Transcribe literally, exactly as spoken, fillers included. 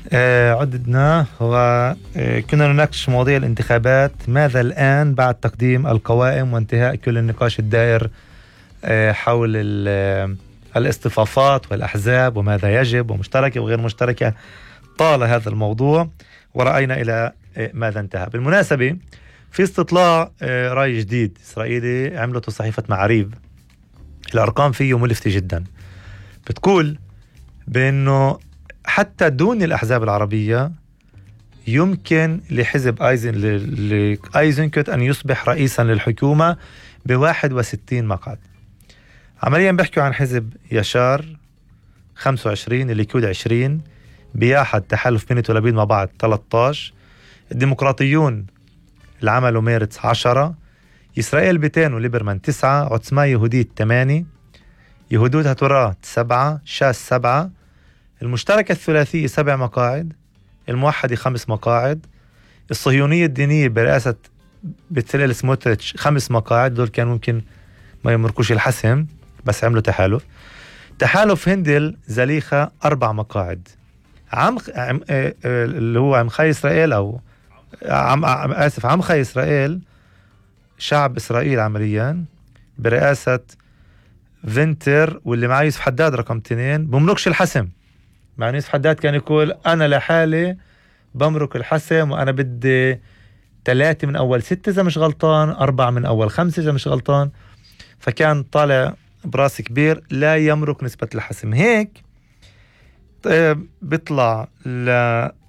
آه عددنا وكنا نناقش مواضيع الانتخابات. ماذا الآن بعد تقديم القوائم وانتهاء كل النقاش الدائر آه حول الاصطفافات والأحزاب وماذا يجب ومشتركة وغير مشتركة؟ طال هذا الموضوع ورأينا إلى آه ماذا انتهى. بالمناسبة في استطلاع آه رأي جديد إسرائيلي عملته صحيفة معاريف، الأرقام فيه ملفتة جدا، بتقول بأنه حتى دون الأحزاب العربية يمكن لحزب أيزن لأيزنكوت أن يصبح رئيسا للحكومة بواحد وستين مقعد. عمليا بيحكوا عن حزب يشار خمسة وعشرين، الليكود عشرين، بياحد تحالف بنت ولبيد مع بعض ثلاثة عشر، الديمقراطيون العمل وميرتس عشرة، إسرائيل بيتين وليبرمان تسعة، عثمة يهودية ثمانية، يهودوت هتوراه سبعة، شاس سبعة، المشتركة الثلاثية سبع مقاعد، الموحدة خمس مقاعد، الصهيونية الدينية برئاسة بتسليل سموتريتش خمس مقاعد. دول كان ممكن ما يمركوش الحسم بس عملوا تحالف. تحالف هندل زليخة أربع مقاعد. عم, عم اللي هو عمخي إسرائيل أو عم آسف عمخي إسرائيل، شعب إسرائيل عمليا برئاسة فينتر واللي معاه يوسف حداد رقم اثنين بملكش الحسم. مع يوسف حداد كان يقول أنا لحالي بمرك الحسم وأنا بدي ثلاثة من أول ستة إذا مش غلطان، أربعة من أول خمسة إذا مش غلطان، فكان طالع براس كبير لا يمرك نسبة الحسم. هيك بيطلع